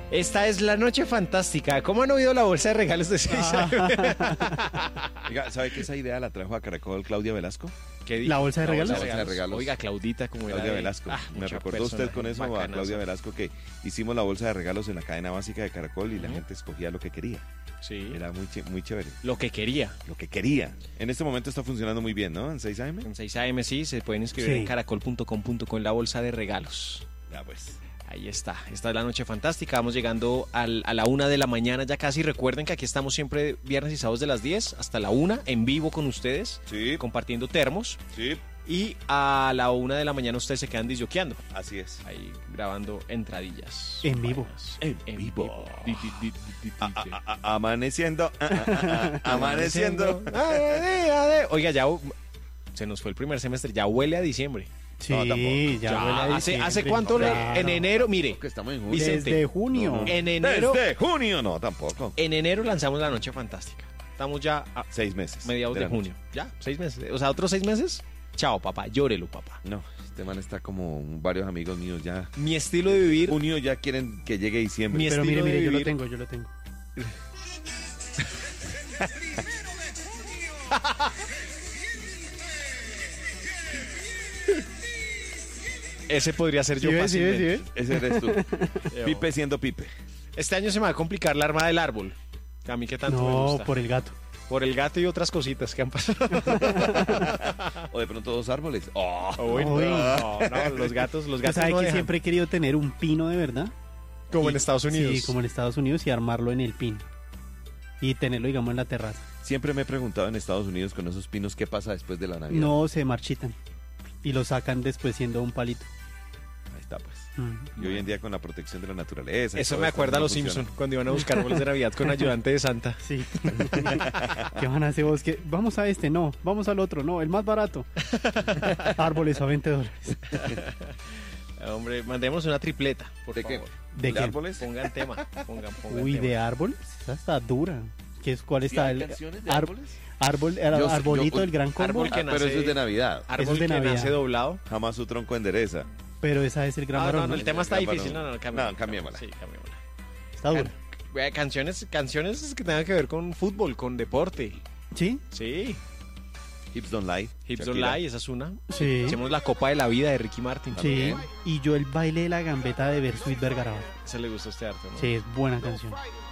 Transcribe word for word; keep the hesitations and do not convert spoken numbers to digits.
Esta es la noche fantástica. ¿Cómo han oído la bolsa de regalos de seis A M? Oiga, ¿sabe que esa idea la trajo a Caracol Claudia Velasco? ¿Qué dijo? ¿La bolsa de La regalos? bolsa de regalos. Oiga, Claudita, como era Claudia de- Velasco. Ah, Me mucha recordó usted persona con eso a bacanaza. Claudia Velasco que hicimos la bolsa de regalos en la cadena básica de Caracol y la Ujú. gente escogía lo que quería. Sí, Era muy, ch- muy chévere. lo que quería. Lo que quería. En este momento está funcionando muy bien, ¿no? En seis A M. En seis A M sí, se pueden inscribir Sí. en caracol punto com punto co en la bolsa de regalos. Ya pues. Ahí está, esta es la noche fantástica, vamos llegando al- a la una de la mañana ya casi. Recuerden que aquí estamos siempre viernes y sábados de las diez hasta la una, en vivo con ustedes, Sí, compartiendo termos. sí. Y a la una de la mañana ustedes se quedan disyoqueando, Así es. ahí grabando entradillas. En vivo. Buenas. En En vivo. vivo. Di, di, di, di, di, A- di. a- a- amaneciendo. a- a- a- Amaneciendo. Ay, día de- Oiga, ya uh, se nos fue el primer semestre, ya huele a diciembre. Sí, No, tampoco. ya, Ya, huele a ¿hace, diciembre. ¿Hace cuánto? le- Claro. En enero, mire, Que estamos en junio. Vicente. Desde junio. No, no. en enero, Desde junio, no, tampoco. en enero lanzamos la noche fantástica. Estamos ya a Seis meses. mediados de, la noche. junio. Ya, seis meses. O sea, otros seis meses. Chao, papá. Llórelo, papá. No, este man está como varios amigos míos ya. Mi estilo de vivir. Junio ya quieren que llegue diciembre. Mi Pero mire, estilo de mire, yo lo vivir. tengo, yo lo tengo. Ese podría ser ¿Sí yo ves, sí ves, fácilmente. sí ves? Ese eres tú. Yo. Pipe siendo Pipe. Este año se me va a complicar la arma del árbol. Que a mí que tanto me No, gusta. por el gato. Por el gato y otras cositas que han pasado. O de pronto dos árboles. Oh. Uy, Uy. no, no, los gatos, los Usted gatos sabe no que dejan. siempre he querido tener un pino de verdad. Como Y- en Estados Unidos. Sí, como en Estados Unidos y armarlo en el pin. Y tenerlo, digamos, en la terraza. Siempre me he preguntado en Estados Unidos con esos pinos qué pasa después de la Navidad. No se marchitan. Y lo sacan después siendo un palito. Ahí está pues. Mm. Y hoy en día con la protección de la naturaleza. y Eso todo me esto, acuerda a no los funciona. Simpsons cuando iban a buscar árboles de Navidad con ayudante de Santa. Sí. ¿Qué van a hacer vos? ¿Qué? Vamos a este, no. Vamos al otro, no. El más barato. Árboles a veinte dólares. Hombre, mandemos una tripleta, por ¿De qué? favor. ¿De ¿De qué? árboles? Pongan tema. Pongan, pongan Uy, tema. de árboles. Esa está dura. ¿Qué es, ¿Cuál ¿Sí está? hay el canciones de ar- árboles? árbol, ar- Yo sé- arbolito yo- del gran combo. árbol que Ah, pero nace- eso es de Navidad. Árbol Eso es de que Navidad. nace doblado. Jamás su tronco endereza. Pero esa es el gran Ah, varón. no, no, ¿no? el tema está El gran difícil. No, varón. no, cambiémosla. No, cambiémosla. Sí, cambiémosla. Está dura. Can- vea, canciones, canciones que tengan que ver con fútbol, con deporte. ¿Sí? Sí. Hips Don't Lie. Hips Don't Shakira. Lie, esa es una. Sí. Hacemos la Copa de la Vida de Ricky Martin. Sí. Y yo el baile de la gambeta de Versuit Vergarabat. Ese le gusta a usted harto, ¿no? Sí, es buena canción.